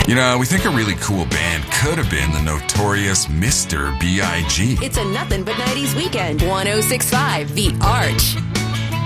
You know, we think a really cool band could have been the notorious Mr. B.I.G. It's a nothing but 90s weekend. 106.5 The Arch.